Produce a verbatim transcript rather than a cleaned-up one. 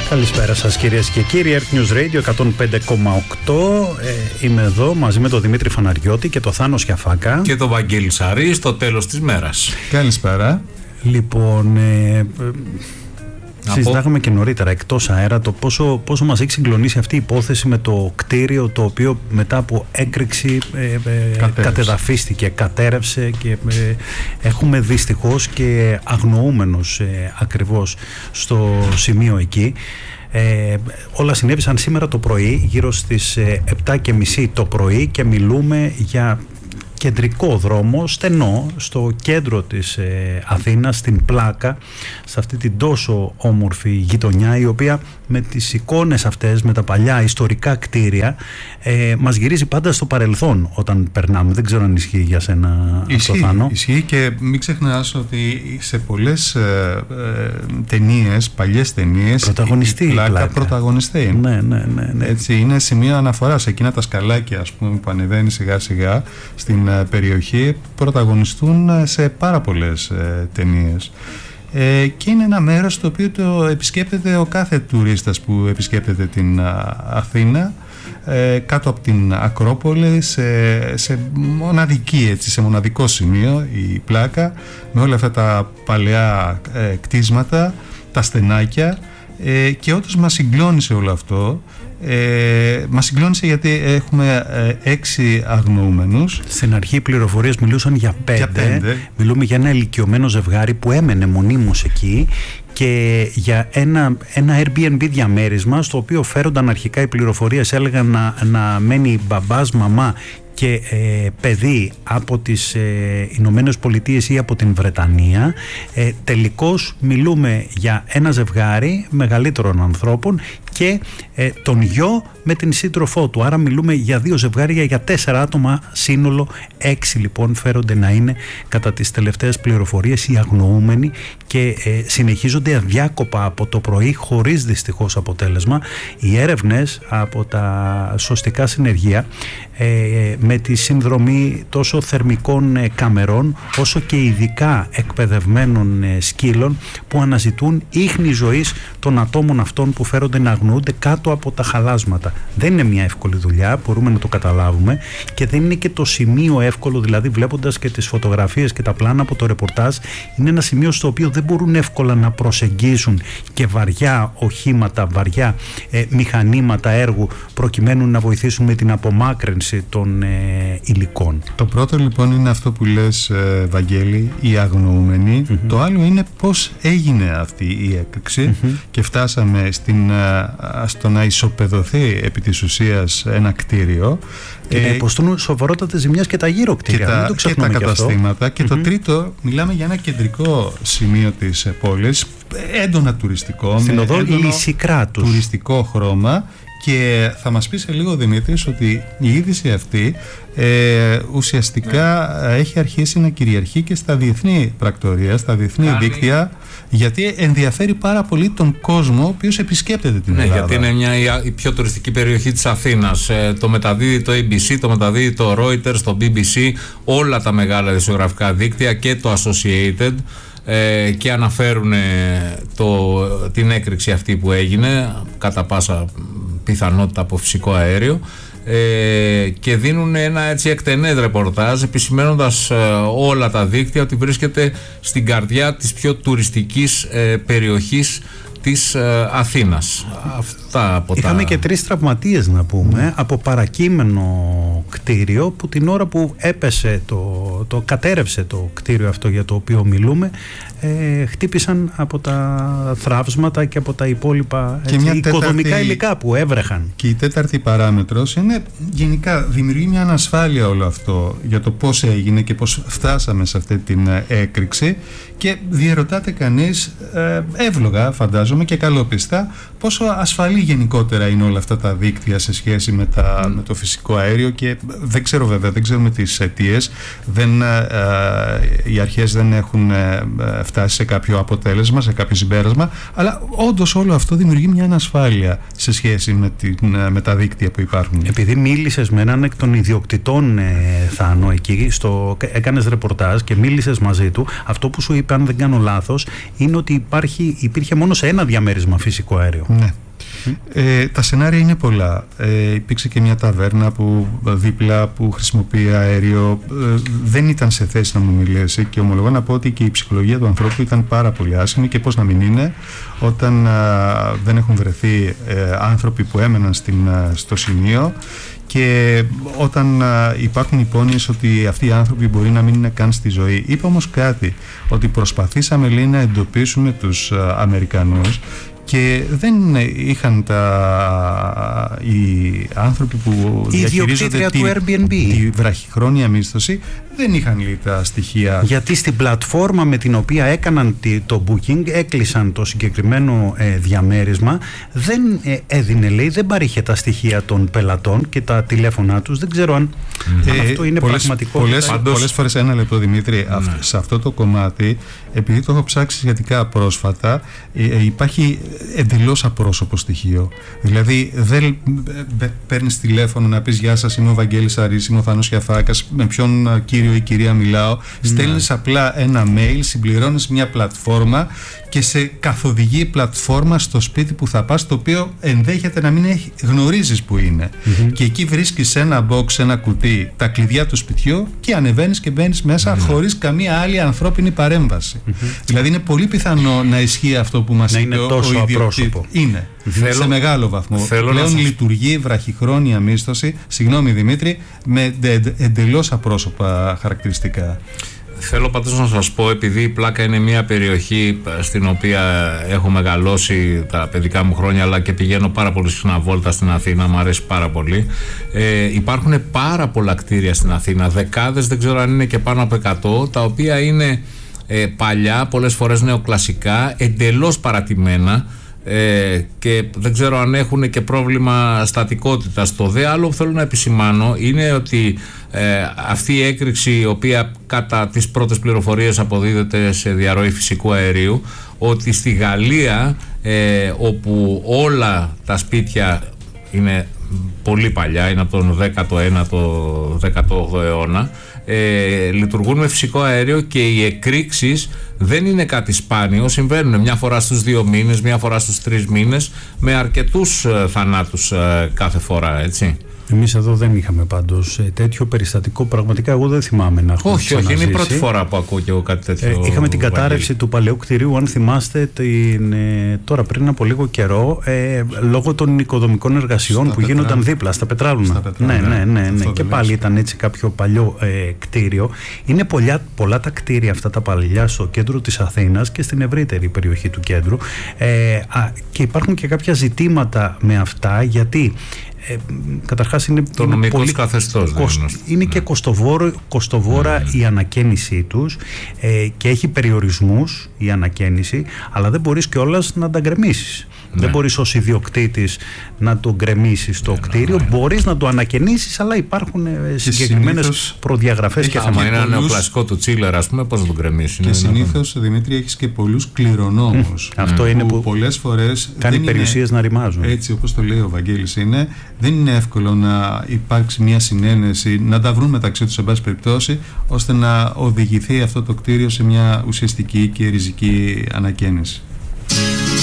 Καλησπέρα σας κυρίες και κύριοι, Earth News Radio εκατόν πέντε κόμμα οκτώ. Ε, είμαι εδώ μαζί με τον Δημήτρη Φαναριώτη και τον Θάνο Σιαφάκα. Και τον Βαγγέλη Σαρή στο τέλος της μέρας. Καλησπέρα. Λοιπόν, ε, συζητάγαμε και νωρίτερα εκτός αέρα το πόσο, πόσο μας έχει συγκλονίσει αυτή η υπόθεση με το κτίριο το οποίο μετά από έκρηξη ε, ε, κατεδαφίστηκε, κατέρευσε και ε, έχουμε δυστυχώς και αγνοούμενους ε, ακριβώς στο σημείο εκεί. Ε, όλα συνέβησαν σήμερα το πρωί, γύρω στις ε, επτά και μισή το πρωί, και μιλούμε για κεντρικό δρόμο, στενό, στο κέντρο της ε, Αθήνας, στην Πλάκα, σε αυτή την τόσο όμορφη γειτονιά, η οποία με τις εικόνες αυτές, με τα παλιά ιστορικά κτίρια, ε, μας γυρίζει πάντα στο παρελθόν όταν περνάμε. Δεν ξέρω αν ισχύει για σένα αυτό, Θάνο. Ισχύει, και μην ξεχνάς ότι σε πολλές ε, ε, ταινίες, παλιές ταινίες, πρωταγωνιστή η Πλάκα, Πλάκα. πρωταγωνιστή. Ναι, ναι, ναι, ναι. Έτσι, είναι σημείο αναφοράς. Εκείνα τα σκαλάκια, ας πούμε, που ανεβαίνει σιγά σιγά στην περιοχή, πρωταγωνιστούν σε πάρα πολλές ε, ταινίες. Ε, και είναι ένα μέρος το οποίο το επισκέπτεται ο κάθε τουρίστας που επισκέπτεται την α, Αθήνα, ε, κάτω από την Ακρόπολη, σε, σε, μοναδική, έτσι, σε μοναδικό σημείο, η Πλάκα, με όλα αυτά τα παλαιά ε, κτίσματα, τα στενάκια, ε, και όντως μας συγκλώνησε όλο αυτό. Ε, μας συγκλώνησε γιατί έχουμε ε, έξι αγνοούμενους. Στην αρχή οι πληροφορίες μιλούσαν για πέντε. για πέντε. Μιλούμε για ένα ηλικιωμένο ζευγάρι που έμενε μονίμως εκεί και για ένα, ένα Airbnb διαμέρισμα, στο οποίο φέρονταν αρχικά οι πληροφορίες, έλεγαν να, να μένει μπαμπάς, μαμά και ε, παιδί από τις ε, Ηνωμένες Πολιτείες ή από την Βρετανία. Ε, τελικώς μιλούμε για ένα ζευγάρι μεγαλύτερων ανθρώπων και ε, τον γιο με την σύντροφό του. Άρα μιλούμε για δύο ζευγάρια, για τέσσερα άτομα σύνολο. Έξι λοιπόν φέρονται να είναι, κατά τις τελευταίες πληροφορίες, οι αγνοούμενοι, και ε, συνεχίζονται αδιάκοπα από το πρωί, χωρίς δυστυχώς αποτέλεσμα. Οι έρευνες από τα σωστικά συνεργεία, ε, με τη συνδρομή τόσο θερμικών ε, καμερών, όσο και ειδικά εκπαιδευμένων ε, σκύλων, που αναζητούν ίχνη ζωής των ατόμων αυτών που φέρονται να αγνοούνται κάτω από τα χαλάσματα. Δεν είναι μια εύκολη δουλειά, μπορούμε να το καταλάβουμε, και δεν είναι και το σημείο εύκολο. Δηλαδή, βλέποντας και τις φωτογραφίες και τα πλάνα από το ρεπορτάζ, είναι ένα σημείο στο οποίο δεν μπορούν εύκολα να προσεγγίσουν και βαριά οχήματα, βαριά ε, μηχανήματα έργου, προκειμένου να βοηθήσουν με την απομάκρυνση των ε, υλικών. Το πρώτο λοιπόν είναι αυτό που λες, ε, Βαγγέλη, οι αγνοούμενοι. Mm-hmm. Το άλλο είναι πώς έγινε αυτή η έκρηξη, mm-hmm. και φτάσαμε στην, α, στο να ισοπεδωθεί επί της ουσίας ένα κτίριο. Και ε, να υποστούν σοβαρότατες ζημιές και τα γύρω κτίρια. Και τα, Μην το και τα και καταστήματα. Και mm-hmm. το τρίτο, μιλάμε για ένα κεντρικό σημείο της πόλης, έντονα τουριστικό, στην με οδό έντονο τουριστικό χρώμα. Και θα μας πει σε λίγο, Δημήτρης, ότι η είδηση αυτή ε, ουσιαστικά ναι. έχει αρχίσει να κυριαρχεί και στα διεθνή πρακτορία, στα διεθνή Κάνει. δίκτυα, γιατί ενδιαφέρει πάρα πολύ τον κόσμο ο οποίος επισκέπτεται την ναι, Ελλάδα. Γιατί είναι μια, η πιο τουριστική περιοχή της Αθήνας. Ε, το μεταδίδει το έι μπι σι, το μεταδίδει το Reuters, το μπι μπι σι, όλα τα μεγάλα δημοσιογραφικά δίκτυα και το Associated, ε, και αναφέρουν το, την έκρηξη αυτή που έγινε κατά πάσα πιθανότητα από φυσικό αέριο, ε, και δίνουν ένα έτσι εκτενές ρεπορτάζ, επισημαίνοντας ε, όλα τα δίκτυα ότι βρίσκεται στην καρδιά της πιο τουριστικής ε, περιοχής της ε, Αθήνας. Αυτά από Είχαμε τα... και τρεις τραυματίες, να πούμε, mm. από παρακείμενο κτίριο, που την ώρα που έπεσε το, το κατέρευσε το κτίριο αυτό για το οποίο μιλούμε, ε, χτύπησαν από τα θραύσματα και από τα υπόλοιπα έτσι, οικοδομικά τέταρτη... υλικά που έβρεχαν. Και η τέταρτη παράμετρος είναι, γενικά δημιουργεί μια ανασφάλεια όλο αυτό για το πώς έγινε και πώς φτάσαμε σε αυτή την έκρηξη, και διερωτάται κανείς ε, εύλογα, φαντάζομαι, και καλόπιστα, πόσο ασφαλή γενικότερα είναι όλα αυτά τα δίκτυα σε σχέση με, τα, mm. με το φυσικό αέριο. Και δεν ξέρω, βέβαια, δεν ξέρουμε τις αιτίες, δεν, ε, οι αρχές δεν έχουν ε, φτάσει σε κάποιο αποτέλεσμα, σε κάποιο συμπέρασμα, αλλά όντως όλο αυτό δημιουργεί μια ανασφάλεια σε σχέση με, την, με τα δίκτυα που υπάρχουν. Επειδή μίλησες με έναν εκ των ιδιοκτητών, ε, Θάνο, εκεί, στο, έκανες ρεπορτάζ και μίλησες μαζί του, αυτό που σου είπε είπε, αν δεν κάνω λάθος, είναι ότι υπάρχει, υπήρχε μόνο σε ένα διαμέρισμα φυσικό αέριο. Ναι. Ε, τα σενάρια είναι πολλά. Ε, υπήρξε και μια ταβέρνα που, δίπλα που χρησιμοποιεί αέριο. Ε, δεν ήταν σε θέση να μου μιλήσει και ομολογώ να πω ότι και η ψυχολογία του ανθρώπου ήταν πάρα πολύ άσχημη και πώς να μην είναι όταν α, δεν έχουν βρεθεί ε, άνθρωποι που έμεναν στην, α, στο σημείο και όταν α, υπάρχουν υπόνοιες ότι αυτοί οι άνθρωποι μπορεί να μην είναι καν στη ζωή. Είπα όμως κάτι, ότι προσπαθήσαμε λέει να εντοπίσουμε τους α, Αμερικανούς και δεν είχαν τα, οι άνθρωποι που η διαχειρίζονται τη, του Airbnb. τη βραχυχρόνια μίσθωση δεν είχαν λέει τα στοιχεία. Γιατί στην πλατφόρμα με την οποία έκαναν το booking, έκλεισαν το συγκεκριμένο ε, διαμέρισμα, δεν ε, έδινε, λέει, δεν παρήχε τα στοιχεία των πελατών και τα τηλέφωνά τους. Δεν ξέρω αν, ε, αν αυτό είναι πολλές, πραγματικό. Πολλές, Πάντως... πολλές φορές, ένα λεπτό Δημήτρη, ναι. αυ, σε αυτό το κομμάτι, επειδή το έχω ψάξει σχετικά πρόσφατα, ε, υπάρχει εντελώς απρόσωπο στοιχείο. Δηλαδή δεν παίρνεις τηλέφωνο να πεις «Γεια σας, είμαι ο Βαγγέλης Αρής, είμαι ο Θανός Γιαφάκας, με ποιον κύριο ή κυρία μιλάω». Ναι. Στέλνεις απλά ένα mail, συμπληρώνεις μια πλατφόρμα και σε καθοδηγεί πλατφόρμα στο σπίτι που θα πας, το οποίο ενδέχεται να μην έχει, γνωρίζεις που είναι. Mm-hmm. Και εκεί βρίσκεις ένα box, ένα κουτί, τα κλειδιά του σπιτιού και ανεβαίνεις και μπαίνεις μέσα mm-hmm. χωρίς καμία άλλη ανθρώπινη παρέμβαση. Mm-hmm. Δηλαδή είναι πολύ πιθανό να ισχύει αυτό που μας είπε ο ιδιοκτήτης. Είναι. Θέλω, σε μεγάλο βαθμό. Πλέον σας... λειτουργεί βραχυχρόνια μίσθωση, συγγνώμη Δημήτρη, με εντελώς απρόσωπα χαρακτηριστικά. Θέλω πάντως να σας πω, επειδή η Πλάκα είναι μια περιοχή στην οποία έχω μεγαλώσει τα παιδικά μου χρόνια, αλλά και πηγαίνω πάρα πολύ συχνά βόλτα στην Αθήνα, μου αρέσει πάρα πολύ. Ε, υπάρχουν πάρα πολλά κτίρια στην Αθήνα, δεκάδες, δεν ξέρω αν είναι και πάνω από εκατό, τα οποία είναι ε, παλιά, πολλές φορές νεοκλασικά, εντελώς παρατημένα. Ε, και δεν ξέρω αν έχουν και πρόβλημα στατικότητας. Το δε άλλο που θέλω να επισημάνω είναι ότι ε, αυτή η έκρηξη, η οποία κατά τις πρώτες πληροφορίες αποδίδεται σε διαρροή φυσικού αερίου, ότι στη Γαλλία ε, όπου όλα τα σπίτια είναι πολύ παλιά, είναι από τον δέκατο ένατο δέκατο όγδοο αιώνα, Ε, λειτουργούν με φυσικό αέριο και οι εκρήξεις δεν είναι κάτι σπάνιο, συμβαίνουν μια φορά στους δύο μήνες, μια φορά στους τρεις μήνες, με αρκετούς ε, θανάτους ε, κάθε φορά, έτσι. Εμείς εδώ δεν είχαμε πάντως τέτοιο περιστατικό. Πραγματικά εγώ δεν θυμάμαι να έχουμε Όχι, όχι, είναι η πρώτη φορά που ακούω και εγώ κάτι τέτοιο. Ε, είχαμε την κατάρρευση του παλαιού κτηρίου, αν θυμάστε, την, ε, τώρα πριν από λίγο καιρό, ε, λόγω των οικοδομικών εργασιών στα που πετρά... γίνονταν δίπλα, στα Πετράλουνα. Στα πετρά, ναι, ναι, ναι, ναι, ναι. Και πάλι ήταν έτσι κάποιο παλιό ε, κτίριο. Είναι πολλά, πολλά τα κτίρια αυτά τα παλιά στο κέντρο της Αθήνας και στην ευρύτερη περιοχή του κέντρου. Ε, α, και υπάρχουν και κάποια ζητήματα με αυτά, γιατί Ε, καταρχάς είναι, το είναι νομικός πολύ καθεστώς κοσ, είναι ναι. και κοστοβόρο, κοστοβόρα ναι. η ανακαίνισή τους ε, και έχει περιορισμούς η ανακαίνιση, αλλά δεν μπορείς κιόλας να τα γκρεμίσεις. Ναι. Δεν μπορείς ως ιδιοκτήτης να το γκρεμίσεις το ναι, κτίριο, ναι, ναι. μπορείς να το ανακαινήσεις, αλλά υπάρχουν συγκεκριμένες συνήθως... προδιαγραφές και θέματα. Άμα είναι ένα πολλούς... νεοκλασικό του Τσίλερ, ας πούμε, πώς να το γκρεμίσεις. Και συνήθως, να... Δημήτρη, έχεις και πολλούς κληρονόμους. Αυτό είναι που πολλές φορές κάνει περιουσίες να ρημάζουν. Έτσι, όπως το λέει ο Βαγγέλης, είναι, δεν είναι εύκολο να υπάρξει μια συνένεση, να τα βρουν μεταξύ τους, σε πάση περιπτώσει, ώστε να οδηγηθεί αυτό το κτίριο σε μια ουσιαστική και ριζική ανακαίνιση.